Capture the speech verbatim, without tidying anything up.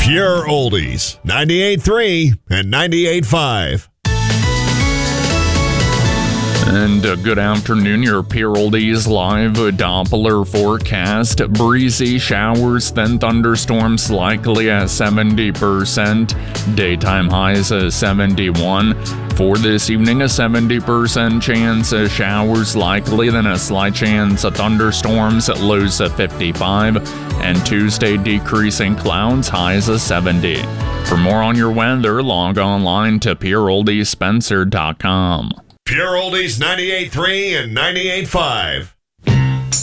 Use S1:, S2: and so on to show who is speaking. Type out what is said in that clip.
S1: Pure Oldies, ninety-eight point three and ninety-eight point five.
S2: And uh, good afternoon, your Pure Oldies live Doppler forecast. Breezy showers, then thunderstorms likely at seventy percent. Daytime highs at seventy-one. For this evening, a seventy percent chance of showers likely, then a slight chance of thunderstorms at lows of fifty-five. And Tuesday, decreasing clouds, highs of seventy. For more on your weather, log online to pure oldies spencer dot com.
S1: Pure Oldies ninety-eight point three and ninety-eight point five.